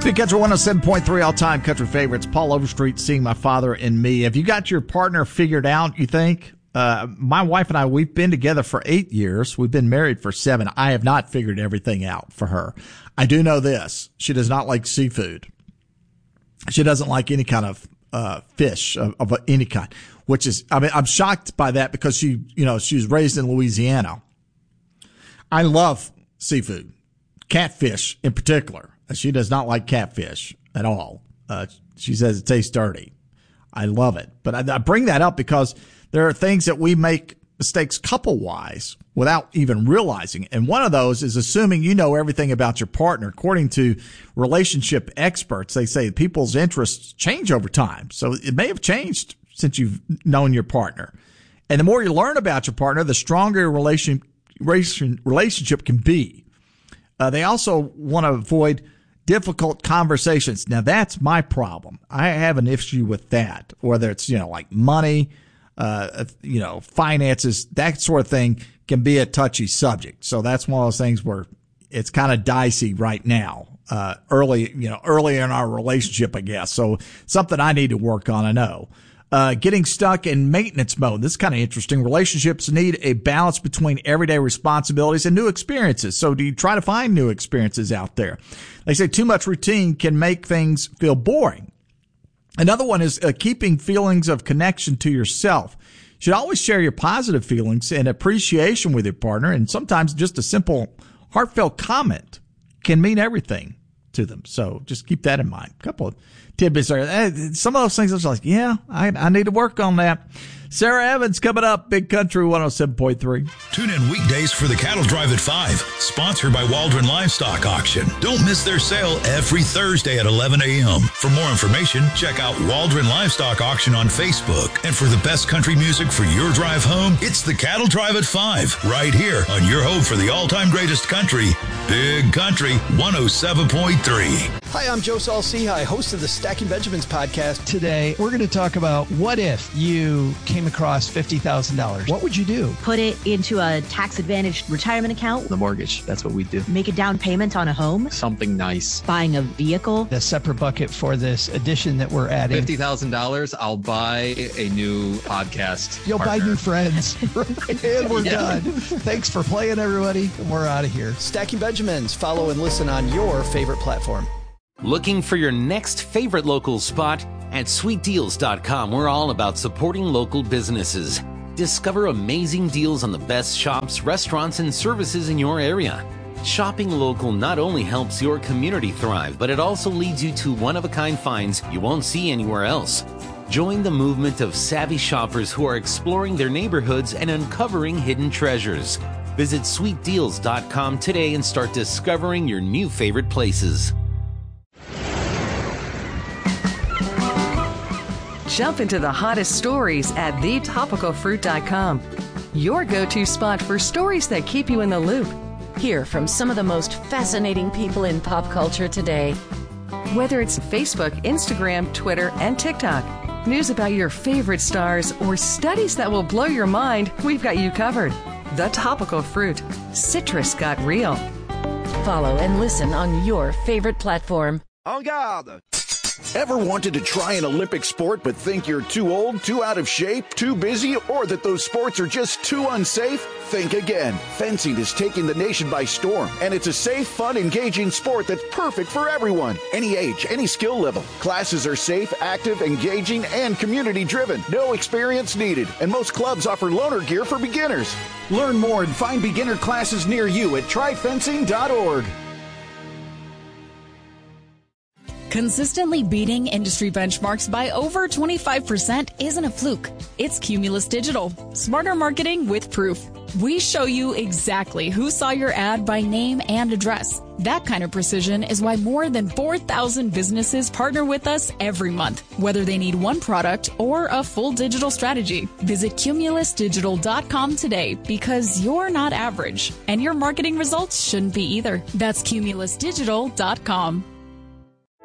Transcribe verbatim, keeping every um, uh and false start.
Sweet Country one oh seven point three, all-time country favorites. Paul Overstreet, Seeing My Father and Me. Have you got your partner figured out, you think? Uh, my wife and I, we've been together for eight years. We've been married for seven. I have not figured everything out for her. I do know this. She does not like seafood. She doesn't like any kind of uh fish of, of any kind, which is, I mean, I'm shocked by that because she, you know, she was raised in Louisiana. I love seafood, catfish in particular. She does not like catfish at all. Uh, she says it tastes dirty. I love it. But I, I bring that up because there are things that we make mistakes couple-wise without even realizing. And one of those is assuming you know everything about your partner. According to relationship experts, they say people's interests change over time. So it may have changed since you've known your partner. And the more you learn about your partner, the stronger your relation, relationship can be. Uh, they also want to avoid difficult conversations. Now, that's my problem. I have an issue with that, whether it's, you know, like money, uh, you know, finances, that sort of thing can be a touchy subject. So that's one of those things where it's kind of dicey right now, uh, early, you know, early in our relationship, I guess. So something I need to work on, I know. Uh, getting stuck in maintenance mode. This is kind of interesting. Relationships need a balance between everyday responsibilities and new experiences. So do you try to find new experiences out there? They say too much routine can make things feel boring. Another one is uh, keeping feelings of connection to yourself. You should always share your positive feelings and appreciation with your partner. And sometimes just a simple heartfelt comment can mean everything to them. So just keep that in mind. A couple of tidbits there. Some of those things I was like, yeah, I, I need to work on that. Sarah Evans coming up, Big Country one oh seven point three. Tune in weekdays for the Cattle Drive at five, sponsored by Waldron Livestock Auction. Don't miss their sale every Thursday at eleven a.m. For more information, check out Waldron Livestock Auction on Facebook. And for the best country music for your drive home, it's the Cattle Drive at five, right here on your home for the all-time greatest country, Big Country one oh seven point three. Hi, I'm Joe Saul-Sehy, host of the Stacking Benjamins podcast. Today, we're going to talk about what if you came across fifty thousand dollars. What would you do? Put it into a tax-advantaged retirement account. The mortgage, that's what we do. Make a down payment on a home. Something nice. Buying a vehicle. A separate bucket for this addition that we're adding. fifty thousand dollars, I'll buy a new podcast You'll partner. buy new friends. And we're Yeah. done. Thanks for playing, everybody. And we're out of here. Stacking Benjamins. Follow and listen on your favorite platform. Looking for your next favorite local spot? At sweet deals dot com, we're all about supporting local businesses. Discover amazing deals on the best shops, restaurants, and services in your area. Shopping local not only helps your community thrive, but it also leads you to one-of-a-kind finds you won't see anywhere else. Join the movement of savvy shoppers who are exploring their neighborhoods and uncovering hidden treasures. Visit sweet deals dot com today and start discovering your new favorite places. Jump into the hottest stories at the topical fruit dot com. Your go-to spot for stories that keep you in the loop. Hear from some of the most fascinating people in pop culture today. Whether it's Facebook, Instagram, Twitter, and TikTok, news about your favorite stars, or studies that will blow your mind, we've got you covered. The Topical Fruit. Citrus got real. Follow and listen on your favorite platform. En garde! Ever wanted to try an Olympic sport but think you're too old, too out of shape, too busy, or that those sports are just too unsafe? Think again. Fencing is taking the nation by storm, and it's a safe, fun, engaging sport that's perfect for everyone. Any age, any skill level. Classes are safe, active, engaging, and community-driven. No experience needed, and most clubs offer loaner gear for beginners. Learn more and find beginner classes near you at try fencing dot org. Consistently beating industry benchmarks by over twenty-five percent isn't a fluke. It's Cumulus Digital. Smarter marketing with proof. We show you exactly who saw your ad by name and address. That kind of precision is why more than four thousand businesses partner with us every month, whether they need one product or a full digital strategy. Visit Cumulus Digital dot com today because you're not average, and your marketing results shouldn't be either. That's Cumulus Digital dot com.